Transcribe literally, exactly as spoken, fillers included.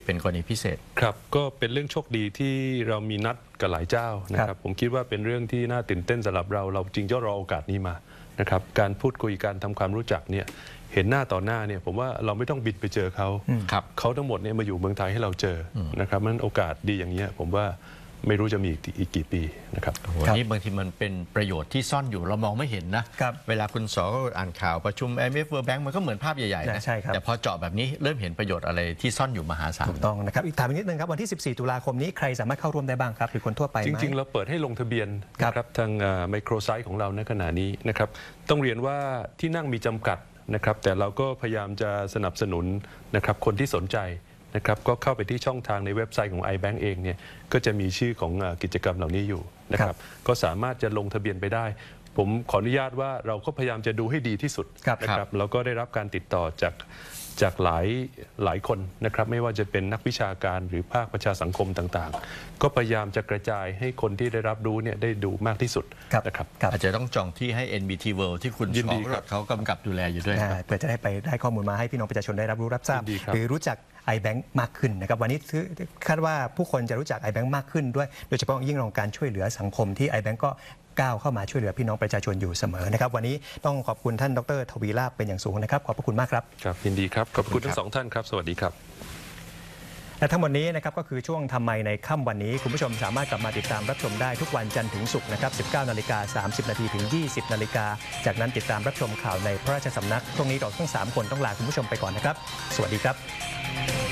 เป็นกรณีพิเศษครับก็เป็นเรื่องโชคดีที่เรามีนัดกับหลายเจ้านะครับผมคิดว่าเป็นเรื่องที่น่าตื่นเต้นสำหรับเราเราจริงจะรอโอกาสนี้มานะครับการพูดคุยการทำความรู้จักเนี่ยเห็นหน้าต่อหน้าเนี่ยผมว่าเราไม่ต้องบินไปเจอเขาเขาทั้งหมดเนี่ยมาอยู่เมืองไทยให้เราเจอนะครับมันโอกาสดีอย่างนี้ผมว่าไม่รู้จะมีอีกกี่ปีนะครับวันนี้บางทีมันเป็นประโยชน์ที่ซ่อนอยู่เรามองไม่เห็นนะเวลาคุณสออ่านข่าวประชุม ไอ เอ็ม เอฟ World Bank มันก็เหมือนภาพใหญ่ๆนะแต่พอเจาะแบบนี้เริ่มเห็นประโยชน์อะไรที่ซ่อนอยู่มหาศาลถูกต้องนะครับอีกถามอีกนิดนึงครับวันที่สิบสี่ตุลาคมนี้ใครสามารถเข้าร่วมได้บ้างครับหรือคนทั่วไปจริงๆเราเปิดให้ลงทะเบียนนะครับทางไมโครไซต์ของเราในขณะนี้นะครับต้องเรียนว่าที่นั่งมีจำกัดนะครับแต่เราก็พยายามจะสนับสนุนนะครับคนที่สนใจนะครับก็เข้าไปที่ช่องทางในเว็บไซต์ของ iBank เองเนี่ยก็จะมีชื่อของกิจกรรมเหล่านี้อยู่นะครับก็สามารถจะลงทะเบียนไปได้ผมขออนุญาตว่าเราก็พยายามจะดูให้ดีที่สุดนะครับเราก็ได้รับการติดต่อจากจากหลายหลายคนนะครับไม่ว่าจะเป็นนักวิชาการหรือภาคประชาสังคมต่างๆก็พยายามจะกระจายให้คนที่ได้รับรู้เนี่ยได้ดูมากที่สุดนะครับอาจจะต้องจองที่ให้ เอ็น บี ที World ที่คุณชอเขากำกับดูแลอยู่ด้วยเพื่อจะได้ไปได้ข้อมูลมาให้พี่น้องประชาชนได้รับรู้รับทราบหรือรู้จัก iBank มากขึ้นนะครับวันนี้คาดว่าผู้คนจะรู้จัก iBank มากขึ้นด้วยโดยเฉพาะยิ่งเรื่องการช่วยเหลือสังคมที่ iBank ก็ก้าวเข้ามาช่วยเหลือพี่น้องประชาชนอยู่เสมอนะครับวันนี้ต้องขอบคุณท่านดร.ทวีลาภเป็นอย่างสูงนะครับขอบพระคุณมากครับครับยินดีครับขอบคุณทั้งสองท่านครับสวัสดีครับและทั้งหมดนี้นะครับก็คือช่วงทำไมในค่ำวันนี้คุณผู้ชมสามารถกลับมาติดตามรับชมได้ทุกวันจันทร์ถึงศุกร์นะครับ สิบเก้านาฬิกาสามสิบนาทีถึง ยี่สิบนาฬิกาจากนั้นติดตามรับชมข่าวในพระราชสำนักช่วงนี้เราทั้งสามคนต้องลาคุณผู้ชมไปก่อนนะครับสวัสดีครับ